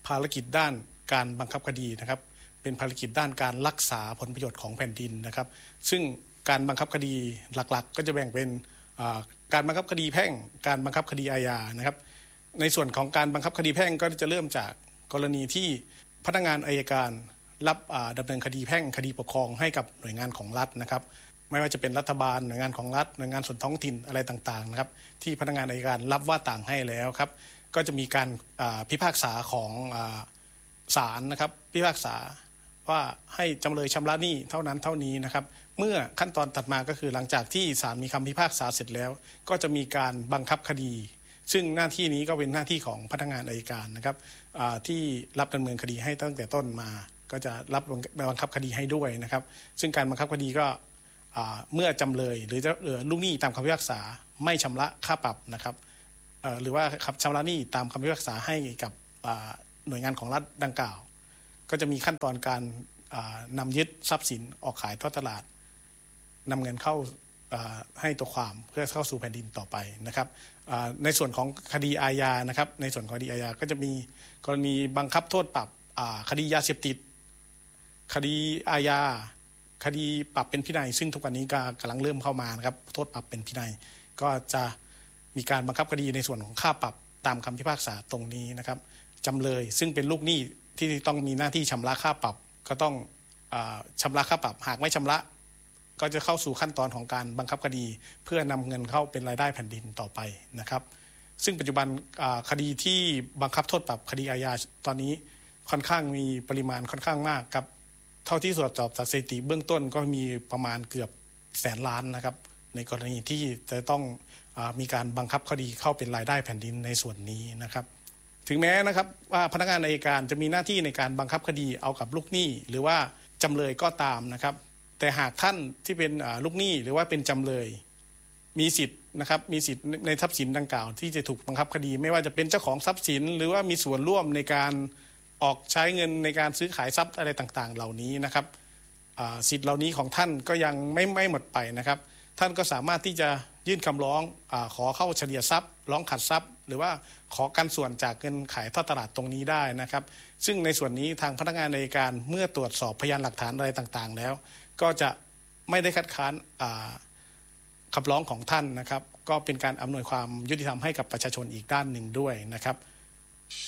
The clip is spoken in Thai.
ภารกิจด้านการบังคับคดีนะครับเป็นภารกิจด้านการรักษาผลประโยชน์ของแผ่นดินนะครับซึ่งการบังคับคดีหลักๆก็จะแบ่งเป็นการบังคับคดีแพ่งการบังคับคดีอาญานะครับในส่วนของการบังคับคดีแพ่งก็จะเริ่มจากกรณีที่พนักงานอัยการรับดำเนินคดีแพ่งคดีปกครองให้กับหน่วยงานของรัฐนะครับไม่ว่าจะเป็นรัฐบาลหน่วยงานของรัฐหน่วยงานส่วนท้องถิ่นอะไรต่างๆนะครับที่พนักงานอัยการรับว่าต่างให้แล้วครับก็จะมีการพิพากษาของศาลนะครับพิพากษาว่าให้จำเลยชำระหนี้เท่านั้นเท่านี้นะครับเมื่อขั้นตอนถัดมาก็คือหลังจากที่ศาลมีคำพิพากษาเสร็จแล้วก็จะมีการบังคับคดีซึ่งหน้าที่นี้ก็เป็นหน้าที่ของพนักงานอัยการนะครับที่รับดำเนินคดีให้ตั้งแต่ต้นมาก็จะรับบังคับคดีให้ด้วยนะครับซึ่งการบังคับคดีก็เมื่อจำเลยหรือลูกหนี้ตามคำพิพากษาไม่ชำระค่าปรับนะครับหรือว่าชำระหนี้ตามคำพิพากษาให้กับหน่วยงานของรัฐดังกล่าวก็จะมีขั้นตอนการนำยึดทรัพย์สินออกขายทอดตลาดนำเงินเข้าให้ตัวความเพื่อเข้าสู่แผ่นดินต่อไปนะครับในส่วนของคดีอาญานะครับในส่วนของคดีอาญาก็จะมีกรณีบังคับโทษปรับคดียาเสพติดคดีอาญาคดีปรับเป็นพินัยซึ่งทุกวันนี้ก็กำลังเริ่มเข้ามานะครับโทษปรับเป็นพินัยก็จะมีการบังคับคดีในส่วนของค่าปรับตามคำพิพากษาตรงนี้นะครับจำเลยซึ่งเป็นลูกหนี้ที่ต้องมีหน้าที่ชำระค่าปรับก็ต้องชำระค่าปรับหากไม่ชำระก็จะเข้าสู่ขั้นตอนของการบังคับคดีเพื่อนำเงินเข้าเป็นรายได้แผ่นดินต่อไปนะครับซึ่งปัจจุบันคดีที่บังคับโทษปรับคดีอาญาตอนนี้ค่อนข้างมีปริมาณค่อนข้างมากครับเท่าที่ตรวจสอบสถิติเบื้องต้นก็มีประมาณเกือบ100,000 ล้านนะครับในกรณีที่จะต้องมีการบังคับคดีเข้าเป็นรายได้แผ่นดินในส่วนนี้นะครับถึงแม้นะครับว่าพนักงานอัยการจะมีหน้าที่ในการบังคับคดีเอากับลูกหนี้หรือว่าจำเลยก็ตามนะครับแต่หากท่านที่เป็นลูกหนี้หรือว่าเป็นจำเลยมีสิทธิ์นะครับมีสิทธิ์ในทรัพย์สินดังกล่าวที่จะถูกบังคับคดีไม่ว่าจะเป็นเจ้าของทรัพย์สินหรือว่ามีส่วนร่วมในการออกใช้เงินในการซื้อขายทรัพย์อะไรต่างๆเหล่านี้นะครับสิทธิ์เหล่านี้ของท่านก็ยังไม่หมดไปนะครับท่านก็สามารถที่จะยื่นคำร้องขอเข้าเฉลี่ยทรัพย์ร้องขัดทรัพย์หรือว่าขอกันส่วนจากเงินขายทอดตลาดตรงนี้ได้นะครับซึ่งในส่วนนี้ทางพนักงานอัยการเมื่อตรวจสอบพยานหลักฐานอะไรต่างๆแล้วก็จะไม่ได้คัดค้านคำร้องของท่านนะครับก็เป็นการอำนวยความยุติธรรมให้กับประชาชนอีกด้านหนึ่งด้วยนะครับ